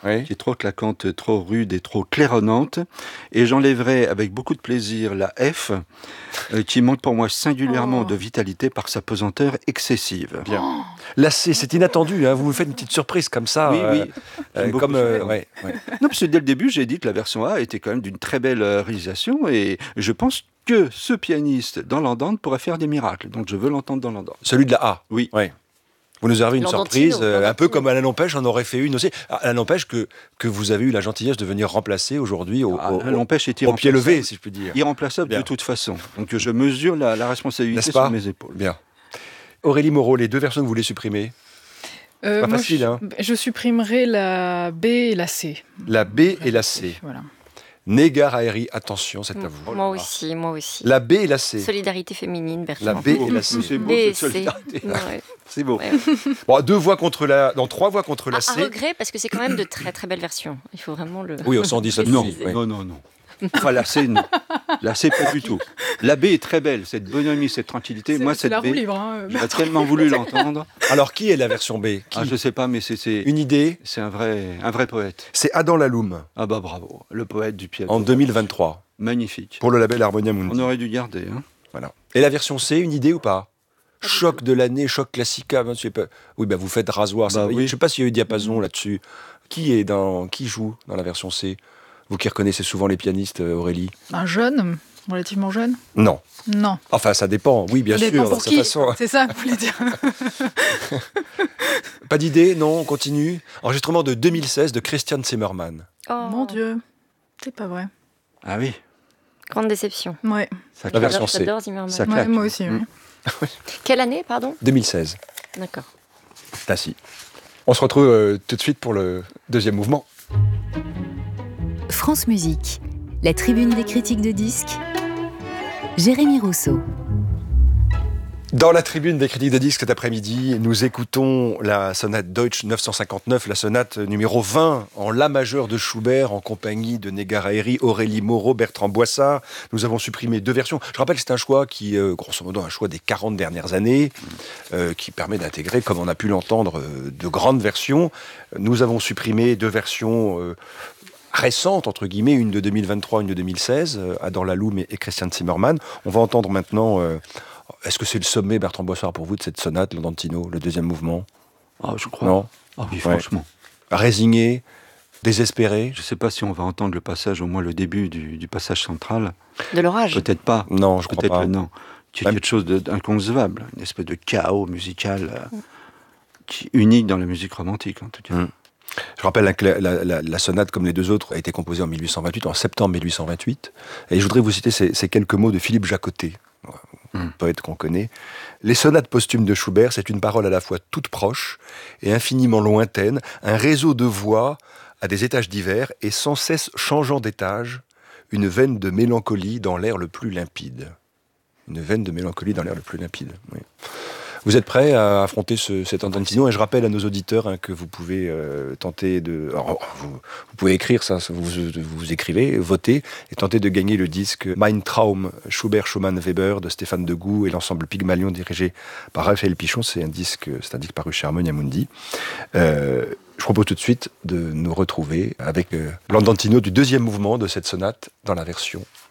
qui est trop claquante, trop rude et trop claironnante. Et j'enlèverai avec beaucoup de plaisir la F, qui manque pour moi singulièrement de vitalité par sa pesanteur excessive. Bien. La C, c'est inattendu, hein. Vous me faites une petite surprise comme ça. Oui. Ouais. Non, parce que dès le début, j'ai dit que la version A était quand même d'une très belle réalisation, et je pense que ce pianiste dans l'Andante pourrait faire des miracles. Donc je veux l'entendre dans l'Andante. Celui de la A. Oui. Ouais. Vous nous avez une surprise, un peu comme Alain Empêche, on aurait fait une aussi. Alain Empêche que vous avez eu la gentillesse de venir remplacer aujourd'hui au pied levé, si je puis dire. Irremplaçable de toute façon. Donc je mesure la responsabilité sur mes épaules. Bien. Aurélie Moreau, les deux versions que vous voulez supprimer? Pas facile, hein. Je supprimerai la B et la C. La B et la C. Voilà. Négar Haeri, attention, c'est à vous. Moi aussi. La B et la C. Solidarité féminine, version. La B et la C. C'est beau, cette solidarité. C'est beau. Ouais. Bon, 3 voix contre la C. À regret, parce que c'est quand même de très très belles versions. Il faut vraiment le... Oui, au 117. Non. Enfin, la C, non. La C, pas du tout. La B est très belle, cette bonhomie, cette tranquillité. Moi, cette la B, roue libre, hein, j'aurais tellement voulu l'entendre. Alors, qui est la version B? Je sais pas, mais c'est une idée. C'est un vrai poète. C'est Adam Laloum. Ah bah bravo, le poète du piano. En 2023. Magnifique. Pour le label Harmonia Mundi. On aurait dû garder. Hein. Voilà. Et la version C, une idée ou pas? Choc de l'année, choc classica. Oui, vous faites rasoir. Oui. Je ne sais pas s'il y a eu diapason là-dessus. Qui joue dans la version C? Vous qui reconnaissez souvent les pianistes, Aurélie. Un jeune, relativement jeune. Non. Enfin, ça dépend. Oui, bien sûr. Pour qui façon. C'est ça que vous voulez dire. Pas d'idée? Non, on continue. Enregistrement de 2016 de Christian Zimmermann. Oh mon Dieu, c'est pas vrai. Ah oui. Grande déception. Ouais. La version C. J'adore Zimmermann. Ça claque. Moi aussi, oui. Quelle année, pardon? 2016. D'accord. Ah si. On se retrouve tout de suite pour le deuxième mouvement. France Musique, la tribune des critiques de disques, Jérémy Rousseau. Dans la tribune des critiques de disques cet après-midi, nous écoutons la sonate Deutsch 959, la sonate numéro 20 en La majeur de Schubert en compagnie de Négar Haeri, Aurélie Moreau, Bertrand Boissard. Nous avons supprimé 2 versions. Je rappelle que c'est un choix qui, grosso modo, un choix des 40 dernières années, qui permet d'intégrer, comme on a pu l'entendre, de grandes versions. Nous avons supprimé 2 versions récentes, entre guillemets, une de 2023, une de 2016, Adam Laloum et Christian Zimmermann. On va entendre maintenant... Est-ce que c'est le sommet, Bertrand Boissard, pour vous, de cette sonate, l'Andantino, le deuxième mouvement? Je crois. Non. Ah oui, franchement. Résigné, désespéré. Je ne sais pas si on va entendre le passage, au moins le début du passage central. De l'orage? Peut-être pas. Non, je crois pas. Non. Qui est quelque chose d'inconcevable, une espèce de chaos musical unique dans la musique romantique, en tout cas. Je rappelle que la sonate, comme les 2 autres, a été composée en 1828, en septembre 1828. Et je voudrais vous citer ces quelques mots de Philippe Jacotet, poète qu'on connaît. Les sonates posthumes de Schubert, c'est une parole à la fois toute proche et infiniment lointaine, un réseau de voix à des étages divers et sans cesse changeant d'étage, une veine de mélancolie dans l'air le plus limpide. Une veine de mélancolie dans l'air le plus limpide, oui. Vous êtes prêts à affronter cet Andantino? Et je rappelle à nos auditeurs que vous pouvez tenter de... Alors, vous pouvez écrire ça, vous écrivez, votez, et tenter de gagner le disque Mein Traum, Schubert, Schumann, Weber de Stéphane Degout et l'ensemble Pygmalion dirigé par Raphaël Pichon. C'est un disque paru chez Harmonia Mundi. Je propose tout de suite de nous retrouver avec l'Andantino du deuxième mouvement de cette sonate dans la version